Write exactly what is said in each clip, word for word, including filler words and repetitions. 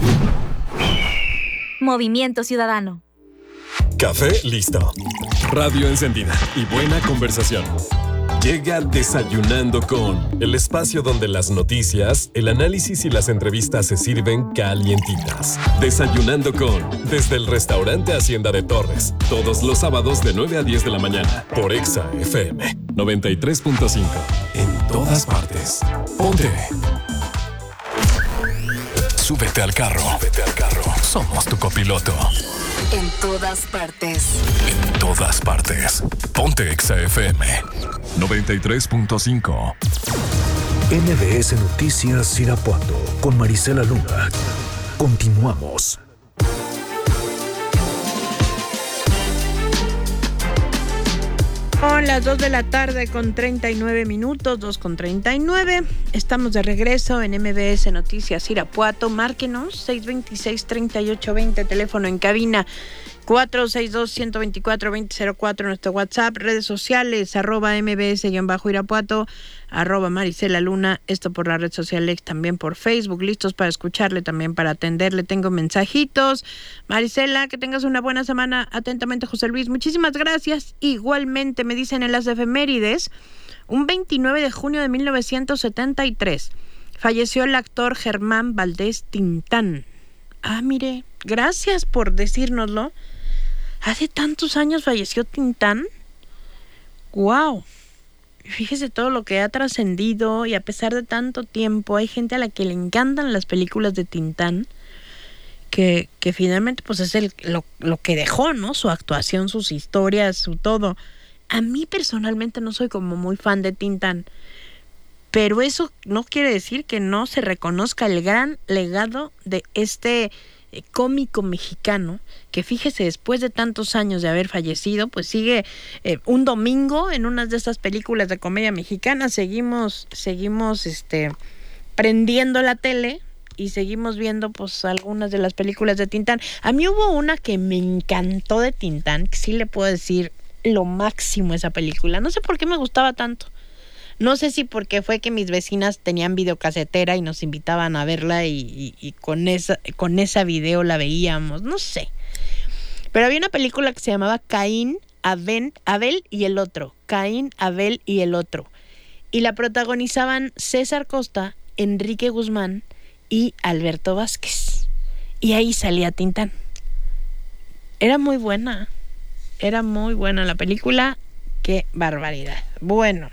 Movimiento Ciudadano. Café listo. Radio encendida y buena conversación. Llega Desayunando con, el espacio donde las noticias, el análisis y las entrevistas se sirven calientitas. Desayunando con, desde el restaurante Hacienda de Torres, todos los sábados de nueve a diez de la mañana, por Exa F M noventa y tres punto cinco. En todas partes. Ponte. Súbete al carro. Súbete al carro. Somos tu copiloto. En todas partes. En todas partes. Ponte Exa F M noventa y tres punto cinco. M B S Noticias Irapuato con Marisela Luna. Continuamos. Son las dos de la tarde con treinta y nueve minutos, dos con treinta y nueve. Estamos de regreso en M B S Noticias Irapuato. Márquenos seis dos seis, tres ocho dos cero, teléfono en cabina cuatro seis dos, uno dos cuatro, dos cero cero cuatro, nuestro WhatsApp, redes sociales, arroba mbs-irapuato, arroba Marisela Luna, esto por la red social X, también por Facebook, listos para escucharle, también para atenderle, tengo mensajitos. Marisela, que tengas una buena semana, atentamente José Luis, muchísimas gracias. Igualmente me dicen en las efemérides, un veintinueve de junio de mil novecientos setenta y tres, falleció el actor Germán Valdés Tintán. Ah, mire, gracias por decírnoslo. Hace tantos años falleció Tintán. ¡Wow! Fíjese todo lo que ha trascendido, y a pesar de tanto tiempo hay gente a la que le encantan las películas de Tintán, que, que finalmente pues es el, lo, lo que dejó, ¿no? Su actuación, sus historias, su todo. A mí personalmente no soy como muy fan de Tintán, pero eso no quiere decir que no se reconozca el gran legado de este eh, cómico mexicano, que fíjese, después de tantos años de haber fallecido, pues sigue eh, un domingo en una de estas películas de comedia mexicana, seguimos, seguimos este, prendiendo la tele y seguimos viendo pues algunas de las películas de Tintán. A mí hubo una que me encantó de Tintán, que sí le puedo decir lo máximo esa película. No sé por qué me gustaba tanto. No sé si porque fue que mis vecinas tenían videocasetera y nos invitaban a verla y, y, y con esa con esa video la veíamos, no sé. Pero había una película que se llamaba Caín, Abel, Abel y el otro. Caín, Abel y el otro. Y la protagonizaban César Costa, Enrique Guzmán y Alberto Vázquez. Y ahí salía Tintán. Era muy buena. Era muy buena la película. Qué barbaridad. Bueno.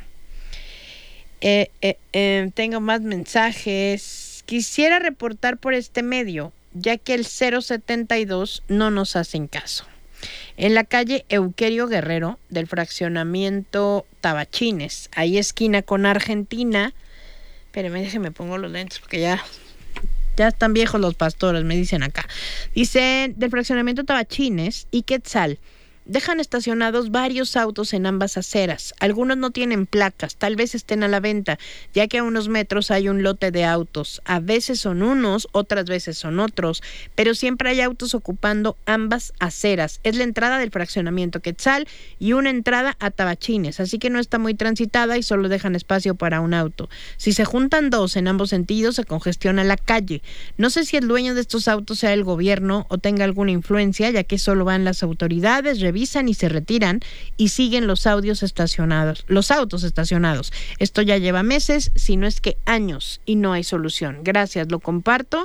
Eh, eh, eh, tengo más mensajes. Quisiera reportar por este medio, ya que el cero setenta y dos no nos hacen caso. En la calle Euquerio Guerrero del fraccionamiento Tabachines, ahí esquina con Argentina. Espérenme, déjenme pongo los lentes porque ya, ya están viejos los pastores, me dicen acá. Dicen del fraccionamiento Tabachines y Quetzal. Dejan estacionados varios autos en ambas aceras. Algunos no tienen placas, tal vez estén a la venta, ya que a unos metros hay un lote de autos. A veces son unos, otras veces son otros, pero siempre hay autos ocupando ambas aceras. Es la entrada del fraccionamiento Quetzal y una entrada a Tabachines, así que no está muy transitada y solo dejan espacio para un auto. Si se juntan dos en ambos sentidos, se congestiona la calle. No sé si el dueño de estos autos sea el gobierno o tenga alguna influencia, ya que solo van las autoridades, revisan y se retiran y siguen los audios estacionados, los autos estacionados. Esto ya lleva meses, si no es que años, y no hay solución. Gracias, lo comparto.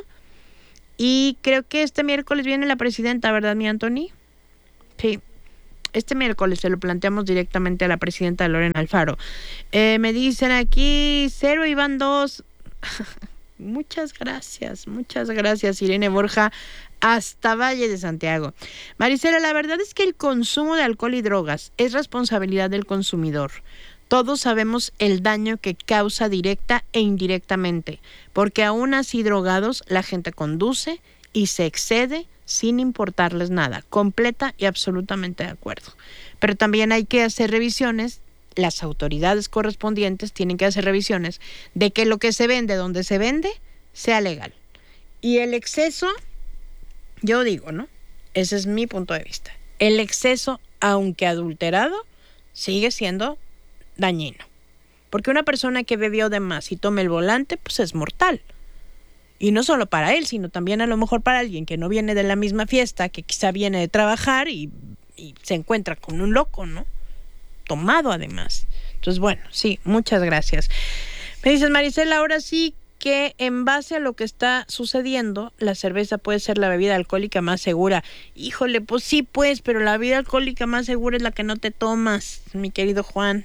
Y creo que este miércoles viene la presidenta, ¿verdad, mi Anthony? Sí. Este miércoles se lo planteamos directamente a la presidenta Lorena Alfaro. Eh, me dicen aquí, cero y van dos. Muchas gracias, muchas gracias, Irene Borja, hasta Valle de Santiago. Marisela, la verdad es que el consumo de alcohol y drogas es responsabilidad del consumidor. Todos sabemos el daño que causa directa e indirectamente, porque aún así drogados la gente conduce y se excede sin importarles nada. Completa y absolutamente de acuerdo. Pero también hay que hacer revisiones. Las autoridades correspondientes tienen que hacer revisiones de que lo que se vende donde se vende sea legal. Y el exceso, yo digo, ¿no? Ese es mi punto de vista. El exceso, aunque adulterado, sigue siendo dañino. Porque una persona que bebió de más y toma el volante, pues es mortal. Y no solo para él, sino también a lo mejor para alguien que no viene de la misma fiesta, que quizá viene de trabajar y, y se encuentra con un loco, ¿no? Tomado además. Entonces, bueno, sí, muchas gracias. Me dices, Marisela, ahora sí que en base a lo que está sucediendo, la cerveza puede ser la bebida alcohólica más segura. Híjole, pues sí, pues, pero la bebida alcohólica más segura es la que no te tomas, mi querido Juan.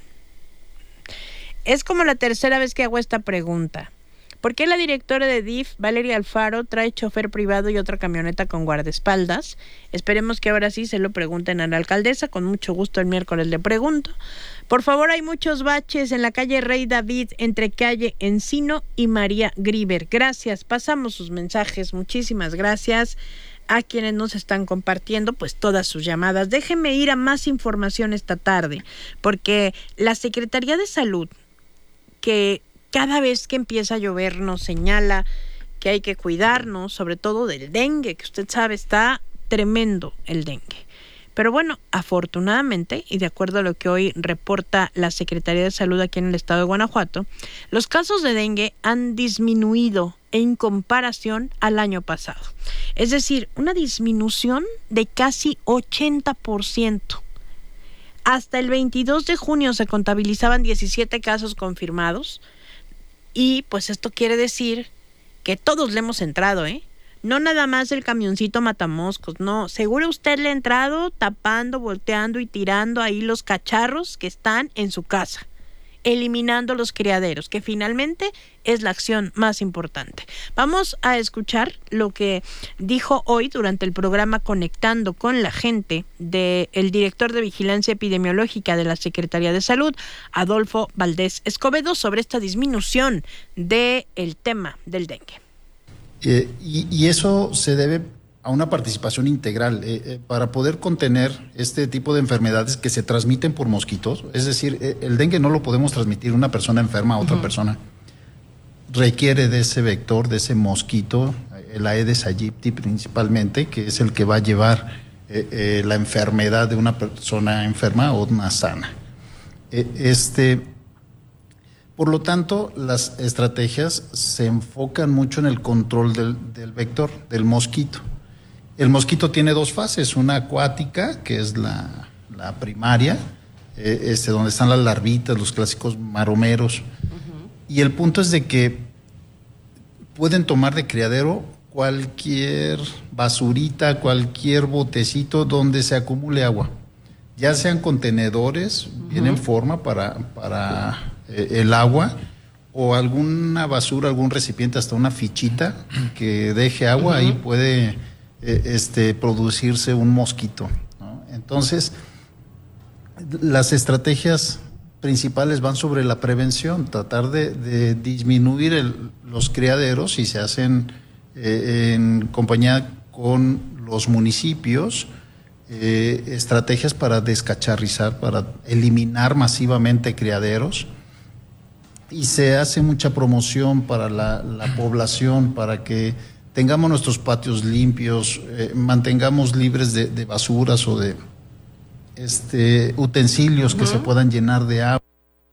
Es como la tercera vez que hago esta pregunta. ¿Por qué la directora de D I F, Valeria Alfaro, trae chofer privado y otra camioneta con guardaespaldas? Esperemos que ahora sí se lo pregunten a la alcaldesa. Con mucho gusto el miércoles le pregunto. Por favor, hay muchos baches en la calle Rey David, entre calle Encino y María Griver. Gracias, pasamos sus mensajes. Muchísimas gracias a quienes nos están compartiendo pues todas sus llamadas. Déjenme ir a más información esta tarde, porque la Secretaría de Salud, que cada vez que empieza a llover nos señala que hay que cuidarnos, sobre todo del dengue, que usted sabe está tremendo el dengue. Pero bueno, afortunadamente, y de acuerdo a lo que hoy reporta la Secretaría de Salud aquí en el estado de Guanajuato, los casos de dengue han disminuido en comparación al año pasado. Es decir, una disminución de casi ochenta por ciento. Hasta el veintidós de junio se contabilizaban diecisiete casos confirmados. Y pues esto quiere decir que todos le hemos entrado, ¿eh? No nada más el camioncito matamoscos, no. Seguro usted le ha entrado tapando, volteando y tirando ahí los cacharros que están en su casa, eliminando los criaderos, que finalmente es la acción más importante. Vamos a escuchar lo que dijo hoy durante el programa Conectando con la Gente del director de Vigilancia Epidemiológica de la Secretaría de Salud, Adolfo Valdés Escobedo, sobre esta disminución del tema del dengue. Eh, y, y eso se debe a una participación integral eh, eh, para poder contener este tipo de enfermedades que se transmiten por mosquitos. Es decir, eh, el dengue no lo podemos transmitir una persona enferma a otra uh-huh. persona. Requiere de ese vector, de ese mosquito, el Aedes aegypti principalmente, que es el que va a llevar eh, eh, la enfermedad de una persona enferma a una sana. Eh, este... Por lo tanto, las estrategias se enfocan mucho en el control del, del vector, del mosquito. El mosquito tiene dos fases, una acuática, que es la, la primaria, eh, este, donde están las larvitas, los clásicos maromeros. Uh-huh. Y el punto es de que pueden tomar de criadero cualquier basurita, cualquier botecito donde se acumule agua. Ya sean contenedores, uh-huh. bien en forma para... para el agua, o alguna basura, algún recipiente, hasta una fichita que deje agua, uh-huh. ahí puede eh, este, producirse un mosquito, ¿no? Entonces, las estrategias principales van sobre la prevención, tratar de, de disminuir el, los criaderos, y se hacen eh, en compañía con los municipios, eh, estrategias para descacharrizar, para eliminar masivamente criaderos. Y se hace mucha promoción para la, la población, para que tengamos nuestros patios limpios, eh, mantengamos libres de, de basuras o de este, utensilios uh-huh. que se puedan llenar de agua.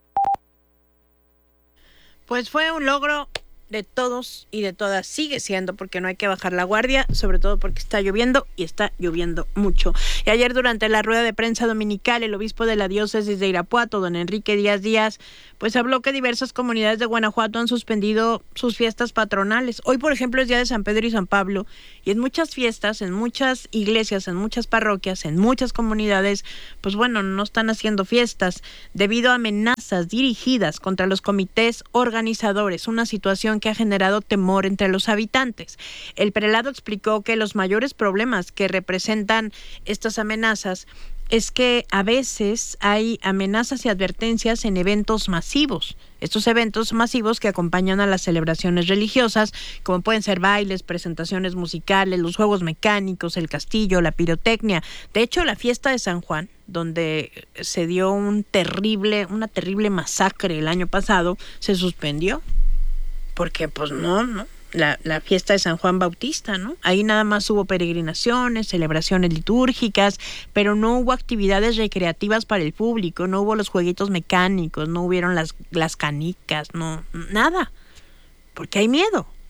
Pues fue un logro de todos y de todas, sigue siendo, porque no hay que bajar la guardia, sobre todo porque está lloviendo y está lloviendo mucho. Y ayer, durante la rueda de prensa dominical, el obispo de la diócesis de Irapuato, don Enrique Díaz Díaz, pues habló que diversas comunidades de Guanajuato han suspendido sus fiestas patronales. Hoy, por ejemplo, es día de San Pedro y San Pablo, y en muchas fiestas, en muchas iglesias, en muchas parroquias, en muchas comunidades, pues bueno, no están haciendo fiestas debido a amenazas dirigidas contra los comités organizadores, una situación que ha generado temor entre los habitantes. El prelado explicó que los mayores problemas que representan estas amenazas es que a veces hay amenazas y advertencias en eventos masivos. Estos eventos masivos que acompañan a las celebraciones religiosas, como pueden ser bailes, presentaciones musicales, los juegos mecánicos, el castillo, la pirotecnia. De hecho, la fiesta de San Juan, donde se dio un terrible, una terrible masacre el año pasado, se suspendió. Porque pues no, no, la, la fiesta de San Juan Bautista, ¿no? Ahí nada más hubo peregrinaciones, celebraciones litúrgicas, pero no hubo actividades recreativas para el público, no hubo los jueguitos mecánicos, no hubieron las, las canicas, no, nada, porque hay miedo.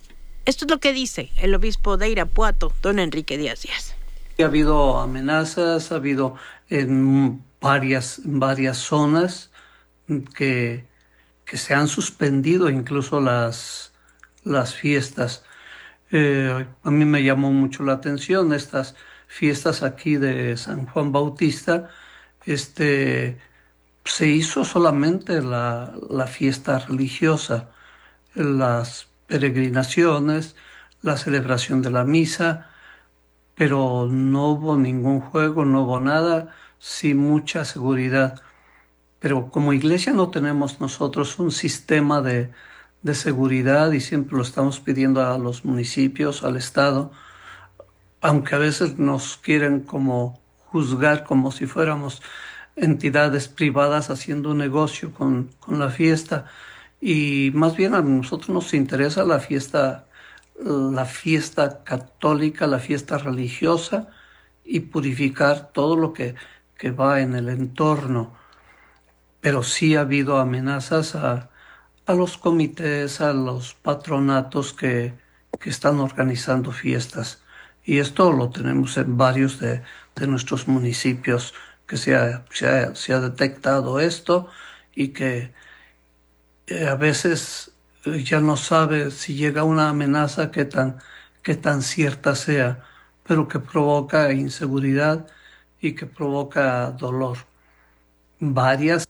Esto es lo que dice el obispo de Irapuato, don Enrique Díaz Díaz. Ha habido amenazas, ha habido en varias, varias zonas que, que se han suspendido incluso las, las fiestas. Eh, a mí me llamó mucho la atención estas fiestas aquí de San Juan Bautista. Este, se hizo solamente la, la fiesta religiosa, las peregrinaciones, la celebración de la misa, pero no hubo ningún juego, no hubo nada, sí mucha seguridad. Pero como iglesia no tenemos nosotros un sistema de, de seguridad y siempre lo estamos pidiendo a los municipios, al Estado, aunque a veces nos quieren como juzgar como si fuéramos entidades privadas haciendo un negocio con, con la fiesta. Y más bien a nosotros nos interesa la fiesta la fiesta católica, la fiesta religiosa y purificar todo lo que, que va en el entorno. Pero sí ha habido amenazas a, a los comités, a los patronatos que, que están organizando fiestas. Y esto lo tenemos en varios de, de nuestros municipios, que se ha, se ha, se ha detectado esto y que eh, a veces ya no sabe si llega una amenaza qué tan, qué tan cierta sea, pero que provoca inseguridad y que provoca dolor. Varias.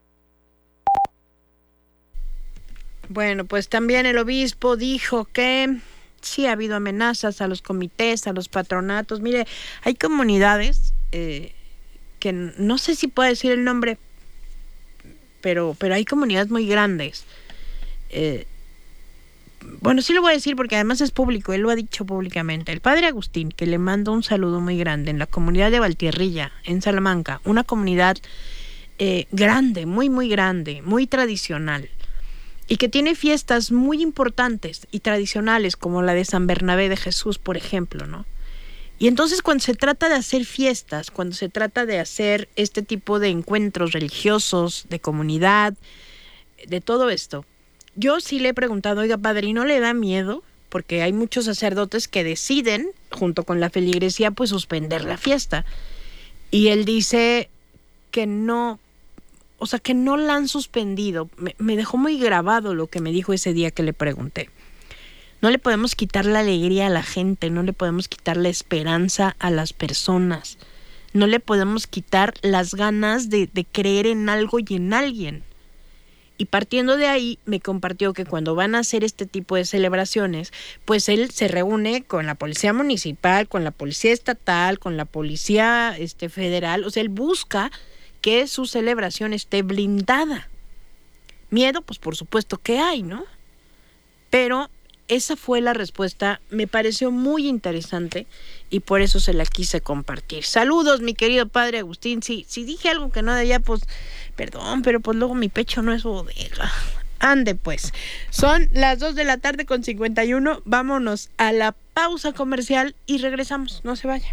Bueno, pues también el obispo dijo que sí ha habido amenazas a los comités, a los patronatos. Mire, hay comunidades eh, que no sé si puedo decir el nombre, pero, pero hay comunidades muy grandes. Eh, Bueno, sí lo voy a decir porque además es público, él lo ha dicho públicamente. El padre Agustín, que le mando un saludo muy grande, en la comunidad de Valtierrilla, en Salamanca, una comunidad eh, grande, muy, muy grande, muy tradicional, y que tiene fiestas muy importantes y tradicionales, como la de San Bernabé de Jesús, por ejemplo, ¿no? Y entonces cuando se trata de hacer fiestas, cuando se trata de hacer este tipo de encuentros religiosos, de comunidad, de todo esto, yo sí le he preguntado, oiga, padre, ¿y no le da miedo? Porque hay muchos sacerdotes que deciden, junto con la feligresía, pues suspender la fiesta. Y él dice que no, o sea, que no la han suspendido. Me, me dejó muy grabado lo que me dijo ese día que le pregunté. No le podemos quitar la alegría a la gente, no le podemos quitar la esperanza a las personas, no le podemos quitar las ganas de, de creer en algo y en alguien. Y partiendo de ahí, me compartió que cuando van a hacer este tipo de celebraciones, pues él se reúne con la policía municipal, con la policía estatal, con la policía este, federal. O sea, él busca que su celebración esté blindada. Miedo, pues por supuesto que hay, ¿no? Pero esa fue la respuesta, me pareció muy interesante y por eso se la quise compartir. Saludos, mi querido padre Agustín. Si, si dije algo que no debía, pues perdón, pero pues luego mi pecho no es bodega. Ande pues. Son las dos de la tarde con cincuenta y uno. Vámonos a la pausa comercial y regresamos. No se vayan.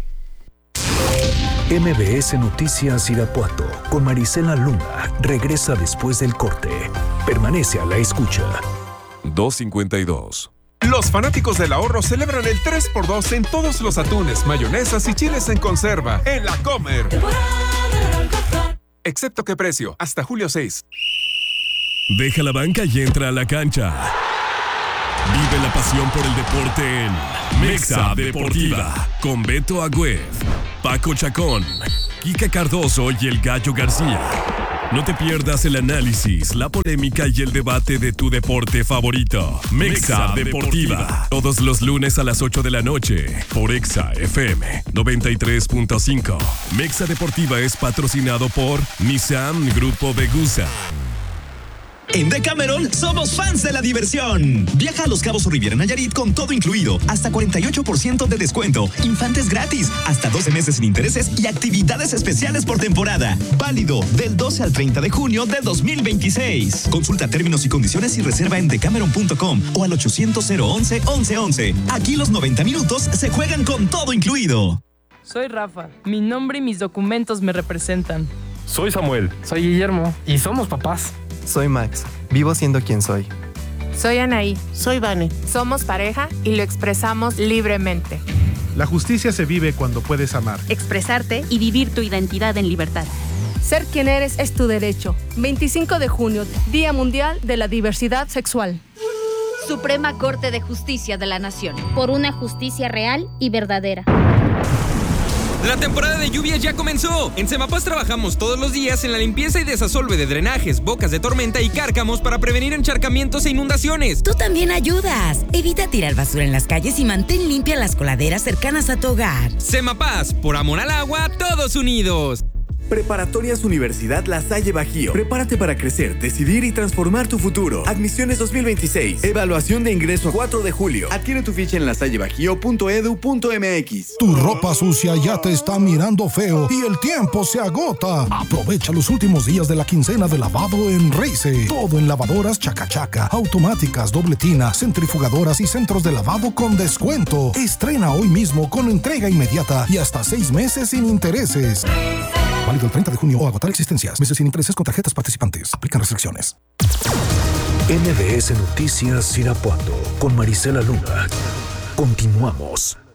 M B S Noticias Irapuato con Marisela Luna regresa después del corte. Permanece a la escucha. dos cincuenta y dos. Los fanáticos del ahorro celebran el tres por dos en todos los atunes, mayonesas y chiles en conserva en La Comer. Excepto qué precio, hasta julio seis. Deja la banca y entra a la cancha. Vive la pasión por el deporte en Mexa Deportiva con Beto Agüed, Paco Chacón, Kika Cardoso y el Gallo García. No te pierdas el análisis, la polémica y el debate de tu deporte favorito. Mexa Deportiva. Todos los lunes a las ocho de la noche por Exa F M noventa y tres punto cinco. Mexa Deportiva es patrocinado por Nissan Grupo Vegusa. En Decameron somos fans de la diversión. Viaja a Los Cabos o Riviera Nayarit con todo incluido, hasta cuarenta y ocho por ciento de descuento, infantes gratis, hasta doce meses sin intereses y actividades especiales por temporada. Válido del doce al treinta de junio de dos mil veintiséis. Consulta términos y condiciones y reserva en decameron punto com o al ochocientos cero once once once. Aquí los noventa minutos se juegan con todo incluido. Soy Rafa. Mi nombre y mis documentos me representan. Soy Samuel. Soy Guillermo. Y somos papás. Soy Max, vivo siendo quien soy. Soy Anaí. Soy Vane. Somos pareja y lo expresamos libremente. La justicia se vive cuando puedes amar, expresarte y vivir tu identidad en libertad. Ser quien eres es tu derecho. veinticinco de junio, Día Mundial de la Diversidad Sexual. Suprema Corte de Justicia de la Nación. Por una justicia real y verdadera. La temporada de lluvias ya comenzó. En Semapas trabajamos todos los días en la limpieza y desasolve de drenajes, bocas de tormenta y cárcamos para prevenir encharcamientos e inundaciones. Tú también ayudas. Evita tirar basura en las calles y mantén limpias las coladeras cercanas a tu hogar. Semapas, por amor al agua, todos unidos. Preparatorias Universidad La Salle Bajío. Prepárate para crecer, decidir y transformar tu futuro. Admisiones dos mil veintiséis. Evaluación de ingreso a cuatro de julio. Adquiere tu ficha en lasallebajío punto edu punto mx. Tu ropa sucia ya te está mirando feo y el tiempo se agota. Aprovecha los últimos días de la quincena de lavado en Reise. Todo en lavadoras chacachaca, automáticas, doble tina, centrifugadoras y centros de lavado con descuento. Estrena hoy mismo con entrega inmediata y hasta seis meses sin intereses. Válido el treinta de junio o agotar existencias. Meses sin intereses con tarjetas participantes. Aplican restricciones. M B S Noticias Irapuato con Marisela Luna. Continuamos.